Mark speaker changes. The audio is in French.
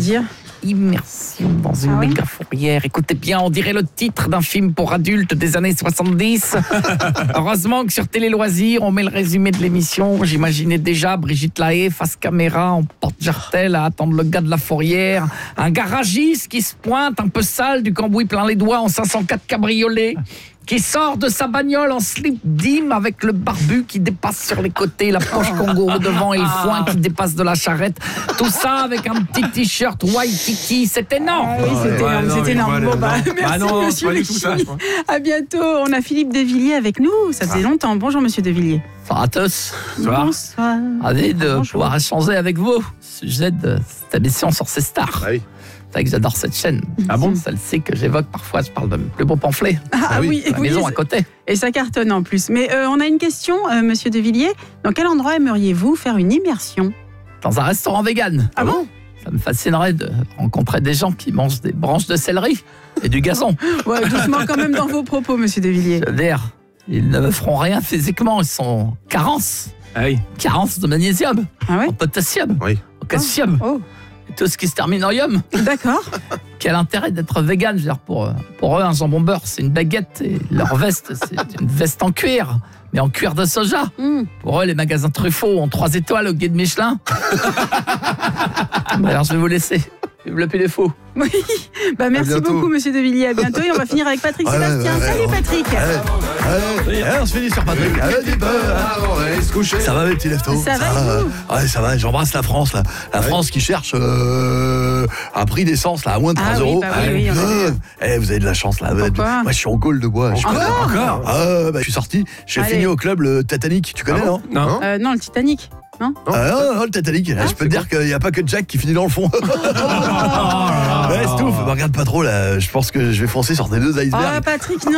Speaker 1: C'est-à-dire
Speaker 2: Immersion dans une méga fourrière. Écoutez bien, on dirait le titre d'un film pour adultes des années 70. Heureusement que sur Télé Loisirs, on met le résumé de l'émission. J'imaginais déjà Brigitte Lahaie face caméra en porte-jartel à attendre le gars de la fourrière. Un garagiste qui se pointe un peu sale, du cambouis plein les doigts en 504 cabriolet, qui sort de sa bagnole en slip dim avec le barbu qui dépasse sur les côtés, la poche kangourou devant et le foin qui dépasse de la charrette. Tout ça avec un petit t-shirt Waikiki. C'était énorme.
Speaker 1: Oui, c'était énorme. Bon, merci,
Speaker 3: non,
Speaker 1: monsieur
Speaker 3: pas du tout ça,
Speaker 1: Richie.
Speaker 3: je crois.
Speaker 1: À bientôt. On a Philippe Devilliers avec nous. Ça faisait longtemps. Bonjour, monsieur Devilliers.
Speaker 2: Bonsoir à tous.
Speaker 1: Bonsoir.
Speaker 2: Ravi de
Speaker 1: Bonjour.
Speaker 2: pouvoir échanger avec vous au sujet de cette émission sur ces stars.
Speaker 4: Ah oui.
Speaker 2: C'est vrai que j'adore cette chaîne.
Speaker 3: Ah bon?
Speaker 2: Celle-ci que j'évoque parfois, je parle de mes plus beaux pamphlets.
Speaker 1: Ah oui,
Speaker 2: La maison à côté.
Speaker 1: Et ça cartonne en plus. Mais on a une question, monsieur Devilliers. Dans quel endroit aimeriez-vous faire une immersion?
Speaker 2: Dans un restaurant vegan.
Speaker 1: Ah bon?
Speaker 2: Ça me fascinerait de rencontrer des gens qui mangent des branches de céleri et du gazon.
Speaker 1: Ouais, doucement quand même dans vos propos, monsieur Devilliers.
Speaker 2: Je veux dire, ils ne me feront rien physiquement. Ils sont carence de magnésium,
Speaker 1: Ah ouais?
Speaker 2: en potassium,
Speaker 4: Oui.
Speaker 2: en calcium.
Speaker 1: Oh,
Speaker 2: Et tout ce qui se termine en yum.
Speaker 1: d'accord.
Speaker 2: Quel intérêt d'être vegan? Je veux dire, pour eux, un jambon beurre, c'est une baguette. Et leur veste, c'est une veste en cuir, mais en cuir de soja. Pour eux, les magasins Truffaut ont 3 étoiles au guide Michelin. Alors, je vais vous laisser. Vive le Péléfaux.
Speaker 1: Oui. Merci
Speaker 4: bientôt.
Speaker 1: beaucoup, monsieur Devilliers. À bientôt. Et on va finir avec Patrick Sébastien. Salut, Patrick.
Speaker 5: On se finit sur Patrick.
Speaker 4: Allez se coucher.
Speaker 5: Ça va, mes petits leftos?
Speaker 1: Ça va, et vous?
Speaker 5: Ouais, ça va, j'embrasse la France, là. La France qui cherche un prix d'essence, là, à moins de 3
Speaker 1: Ah oui,
Speaker 5: euros.
Speaker 1: bah oui, on a vu.
Speaker 5: Vous avez de la chance, là.
Speaker 1: Pourquoi?
Speaker 5: Moi, je suis en call de bois.
Speaker 1: Encore?
Speaker 5: Je suis sorti. J'ai
Speaker 1: Allez.
Speaker 5: fini au club le Titanic. Tu connais, non?
Speaker 3: Non.
Speaker 1: Non, le Titanic. Non?
Speaker 5: Non, le Titanic. Je peux te dire qu'il n'y a pas que Jack qui finit dans le fond. Ouais, Stouff, regarde pas trop, là. Je pense que je vais foncer sur tes 2 icebergs.
Speaker 1: Oh, Patrick, non.